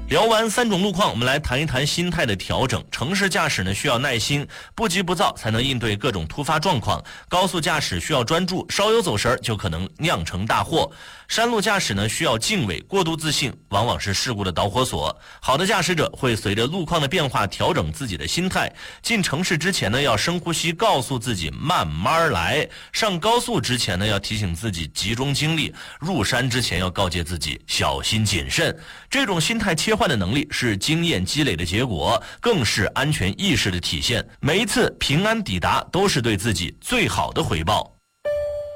聊完3种路况，我们来谈一谈心态的调整。城市驾驶呢需要耐心，不急不躁才能应对各种突发状况；高速驾驶需要专注，稍有走神就可能酿成大祸；山路驾驶呢需要敬畏，过度自信往往是事故的导火索。好的驾驶者会随着路况的变化调整自己的心态。进城市之前呢要深呼吸，告诉自己慢慢来；上高速之前呢要提醒自己集中精力；入山之前要告诫自己小心谨慎。这种心态切换的能力是经验积累的结果，更是安全意识的体现。每一次平安抵达都是对自己最好的回报。